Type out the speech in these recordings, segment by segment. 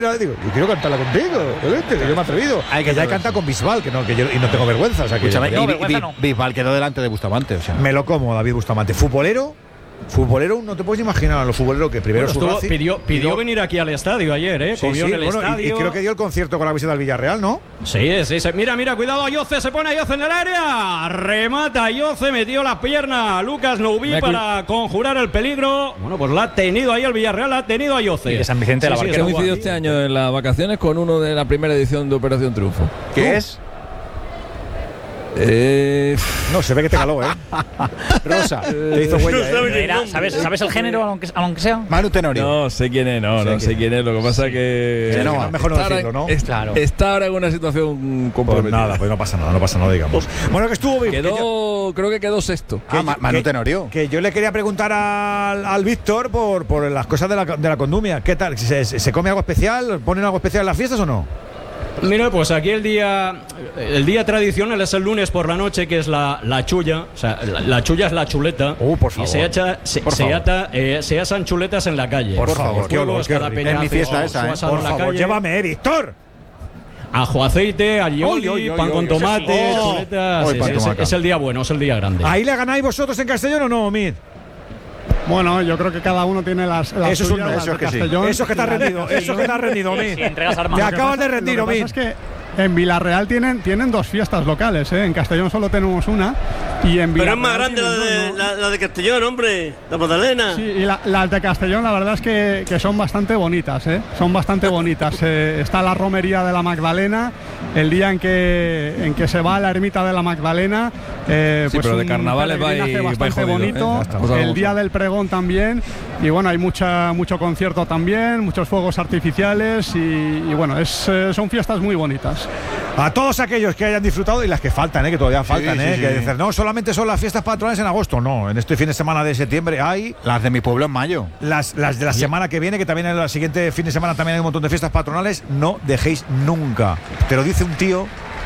Digo, yo quiero cantarla contigo, que yo me he atrevido. Que ya he cantado con Bisbal, que yo y no tengo vergüenza. O sea, que Bisbal quedó delante de Bustamante. O sea. Me lo como, David Bustamante. Futbolero, no te puedes imaginar a los futboleros que primero pidió venir aquí al estadio ayer, comió en el estadio. Y creo que dio el concierto con la visita al Villarreal, ¿no? Sí. Mira, cuidado, Ayoce, se pone Ayoce en el área. Remata Ayoce, metió la pierna Lucas Noubí para conjurar el peligro. Bueno, pues la ha tenido ahí el Villarreal, la ha tenido Ayoce. Y de San Vicente de la Barquera. Se coincidió este año en las vacaciones con uno de la primera edición de Operación Triunfo. ¿Qué es? No, se ve que te caló, Rosa, te hizo huella, ¿Sabes el género, aunque sea? Manu Tenorio. No sé quién es, no sé quién es. Lo que pasa que mejor no decirlo, ¿no? Claro. Está ahora en una situación comprometida. Pues no pasa nada, digamos. Bueno, que estuvo bien. Creo que quedó sexto. Manu Tenorio. Que yo le quería preguntar al Víctor por las cosas de la condumia. ¿Qué tal? ¿Se come algo especial? ¿Ponen algo especial en las fiestas o no? Mira, pues aquí el día tradicional es el lunes por la noche, que es la chulla. O sea, la chulla es la chuleta. Por favor. Y se asan chuletas en la calle. Por favor, qué olor, en mi fiesta esa, por favor, llévame, Víctor. Ajo, aceite, alioli, pan con tomate, chuletas. Es el día bueno, es el día grande. ¿Ahí le ganáis vosotros en Castellón o no, Mid? Bueno, yo creo que cada uno tiene las eso suyas, es que Castellón. Eso que te has rendido, Mid. Te acabas de rendir, Mid. Es que en Villarreal tienen dos fiestas locales, En Castellón solo tenemos una. Y en Pero es más grande la de Castellón, hombre. La Magdalena. Sí, y las de Castellón la verdad es que son bastante bonitas, Son bastante bonitas. Está la romería de la Magdalena, el día en que se va a la ermita de la Magdalena. Pues pero de carnavales va bastante bonito. El día del pregón también. Y bueno, hay mucho concierto también, muchos fuegos artificiales. Y bueno, son fiestas muy bonitas. A todos aquellos que hayan disfrutado y las que faltan, que todavía faltan, que dicen, no solamente son las fiestas patronales en agosto, no, en este fin de semana de septiembre hay las de mi pueblo en mayo, las de la semana que viene, que también en el siguiente fin de semana también hay un montón de fiestas patronales. No dejéis nunca, te lo dice un tío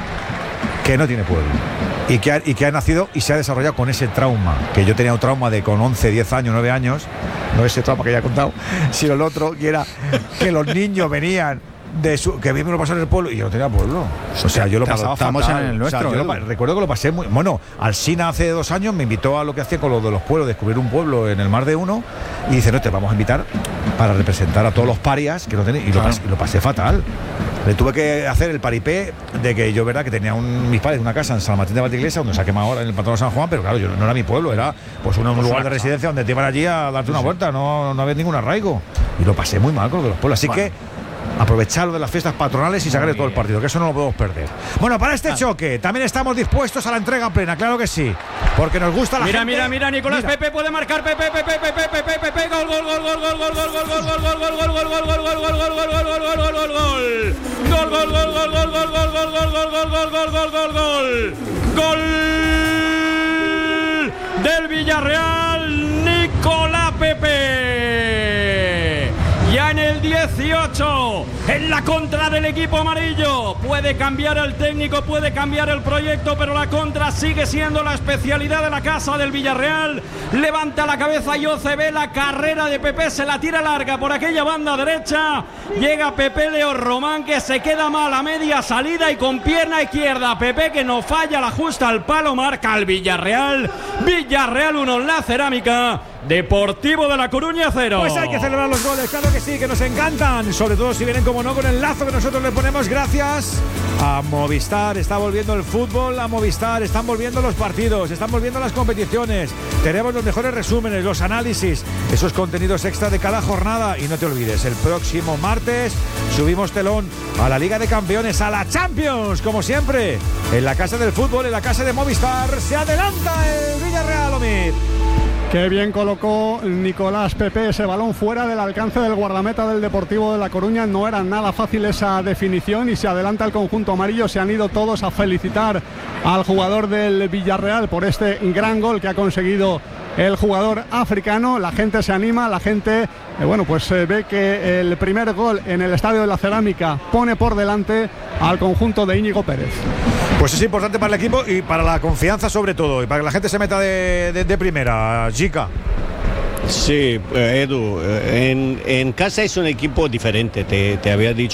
que no tiene pueblo y que ha nacido y se ha desarrollado con ese trauma, que yo tenía un trauma de con 11, 10 años, 9 años, no ese trauma que ya he contado, sino el otro, que era que los niños venían que a mí me lo pasó en el pueblo y yo no tenía pueblo. O sea, yo lo pasaba fatal. En el nuestro, recuerdo que lo pasé muy... Bueno, Alsina hace 2 años me invitó a lo que hacía con lo de los pueblos, descubrir un pueblo en el Mar de Uno, y dice, no, te vamos a invitar para representar a todos los parias que no tenéis. Y lo pasé fatal. Le tuve que hacer el paripé de que yo, verdad, que tenía mis padres una casa en San Martín de Valdeiglesia, donde se ha quemado ahora en el patrón de San Juan, pero claro, yo no era mi pueblo, era pues un lugar de residencia donde te iban allí a darte una vuelta, no había ningún arraigo. Y lo pasé muy mal con lo de los pueblos. Así que aprovecharlo de las fiestas patronales y sacarle todo el partido, que eso no lo podemos perder. Bueno, para este choque también estamos dispuestos a la entrega plena, claro que sí, porque nos gusta la gente. Mira, Nicolás Pepe puede marcar, Pepe, gol, gol del Villarreal, Nicolás Pepe. Ya en el 18, en la contra del equipo amarillo. Puede cambiar el técnico, puede cambiar el proyecto, pero la contra sigue siendo la especialidad de la casa del Villarreal. Levanta la cabeza Yoce, ve la carrera de Pepe, se la tira larga por aquella banda derecha. Llega Pepe Leo Román, que se queda mal a media salida y con pierna izquierda. Pepe, que no falla, la ajusta al palo, marca el Villarreal. Villarreal 1 en la Cerámica. Deportivo de La Coruña 0. Pues hay que celebrar los goles, claro que sí, que nos encantan. Sobre todo si vienen, como no, con el lazo que nosotros le ponemos gracias a Movistar. Está volviendo el fútbol a Movistar, están volviendo los partidos, están volviendo las competiciones. Tenemos los mejores resúmenes, los análisis, esos contenidos extra de cada jornada. Y no te olvides, el próximo martes subimos telón a la Liga de Campeones, a la Champions, como siempre, en la casa del fútbol, en la casa de Movistar. Se adelanta el Villarreal, Omid. Qué bien colocó Nicolás Pepe ese balón fuera del alcance del guardameta del Deportivo de La Coruña. No era nada fácil esa definición y se adelanta el conjunto amarillo. Se han ido todos a felicitar al jugador del Villarreal por este gran gol que ha conseguido el jugador africano. La gente se anima, la gente ve que el primer gol en el Estadio de la Cerámica pone por delante al conjunto de Íñigo Pérez. Pues es importante para el equipo y para la confianza sobre todo, y para que la gente se meta de primera, Jica. Sí, Edu, en casa es un equipo diferente, te había dicho